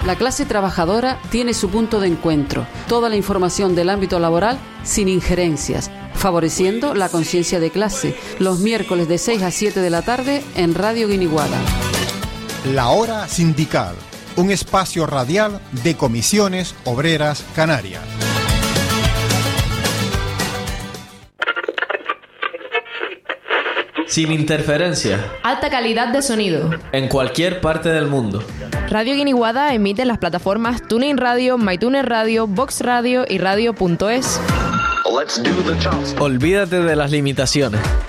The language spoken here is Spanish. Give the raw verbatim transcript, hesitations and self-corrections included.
La clase trabajadora tiene su punto de encuentro. Toda la información del ámbito laboral sin injerencias, favoreciendo la conciencia de clase. Los miércoles de seis a siete de la tarde en Radio Guiniguada. La Hora Sindical, un espacio radial de Comisiones Obreras Canarias. Sin interferencia. Alta calidad de sonido. En cualquier parte del mundo. Radio Guiniguada emite en las plataformas TuneIn Radio, MyTuner Radio, Vox Radio y Radio punto es. Olvídate de las limitaciones.